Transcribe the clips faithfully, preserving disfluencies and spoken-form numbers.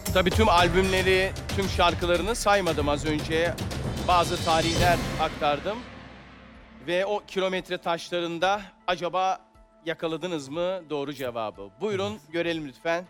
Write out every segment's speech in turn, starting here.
Tabii tüm albümleri, tüm şarkılarını saymadım az önce. Bazı tarihler aktardım. Ve o kilometre taşlarında acaba yakaladınız mı doğru cevabı? Buyurun görelim lütfen.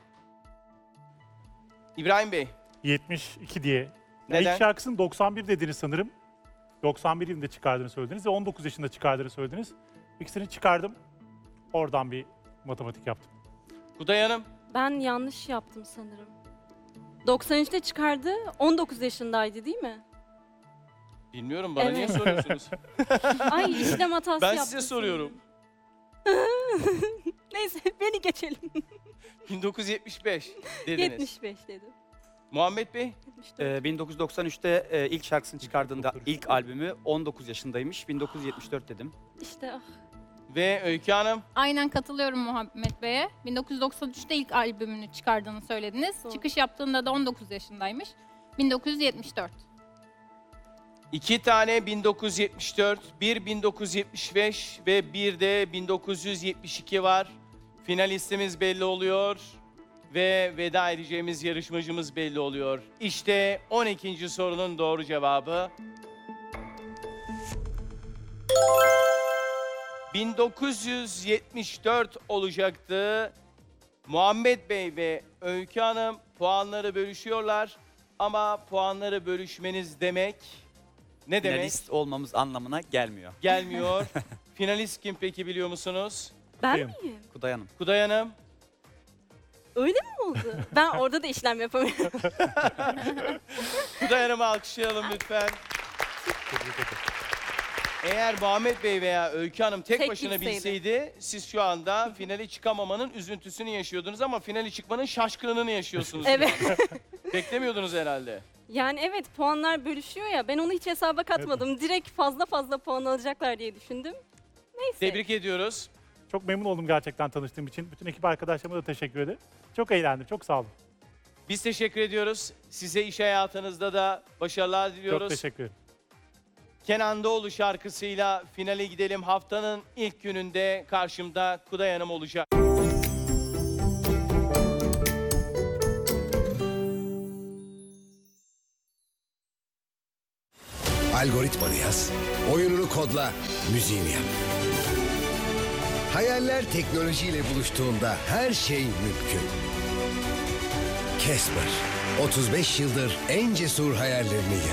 İbrahim Bey. yetmiş iki diye. Neden? İlk şarkısını doksan bir dediniz sanırım. doksan bir yılında çıkardığını söylediniz ve on dokuz yaşında çıkardığını söylediniz. İkisini çıkardım. Oradan bir matematik yaptım. Kuday Hanım. Ben yanlış yaptım sanırım. doksan üçte çıkardı, on dokuz yaşındaydı değil mi? Bilmiyorum, bana Evet. niye soruyorsunuz? Ay işlem hatası Ben yaptım. size soruyorum. sanırım. Neyse beni geçelim. bin dokuz yüz yetmiş beş dediniz. yetmiş beş dedim. Muhammed Bey. yetmiş dört. Ee, bin dokuz yüz doksan üçte e, ilk şarkısını çıkardığında ilk albümü on dokuz yaşındaymış. bin dokuz yüz yetmiş dört dedim. İşte ah. Ve Öykü Hanım. Aynen katılıyorum Muhammed Bey'e. bin dokuz yüz doksan üçte ilk albümünü çıkardığını söylediniz. Doğru. Çıkış yaptığında da on dokuz yaşındaymış. bin dokuz yüz yetmiş dört. İki tane bin dokuz yüz yetmiş dört, bir bin dokuz yüz yetmiş beş ve bir de bin dokuz yüz yetmiş iki var. Finalistimiz belli oluyor ve veda edeceğimiz yarışmacımız belli oluyor. İşte on ikinci sorunun doğru cevabı. bin dokuz yüz yetmiş dört olacaktı. Muhammed Bey ve Öykü Hanım puanları bölüşüyorlar. Ama puanları bölüşmeniz demek ne demek? Finalist olmamız anlamına gelmiyor. Gelmiyor. Finalist kim peki biliyor musunuz? Ben Benim. miyim? Kuday Hanım. Kuday Hanım. Öyle mi oldu? Ben orada da işlem yapamıyorum. Kuday Hanım'ı alkışlayalım lütfen. Tebrik ederim. Eğer Muhammed Bey veya Öykü Hanım tek, Tek başına gitseydi. bilseydi siz şu anda finale çıkamamanın üzüntüsünü yaşıyordunuz ama finale çıkmanın şaşkınlığını yaşıyorsunuz. Evet. Beklemiyordunuz herhalde. Yani evet puanlar bölüşüyor ya ben onu hiç hesaba katmadım. Direkt fazla fazla puan alacaklar diye düşündüm. Neyse. Tebrik ediyoruz. Çok memnun oldum gerçekten tanıştığım için. Bütün ekip arkadaşlarıma da teşekkür ederim. Çok eğlendim. Çok sağ olun. Biz teşekkür ediyoruz. Size iş hayatınızda da başarılar diliyoruz. Çok teşekkür ederim. Kenan Doğulu şarkısıyla finale gidelim. Haftanın ilk gününde karşımda Kuday Hanım olacak. Algoritmanı yaz, oyununu kodla, müziğini yap. Hayaller teknolojiyle buluştuğunda her şey mümkün. Casper, otuz beş yıldır en cesur hayallerini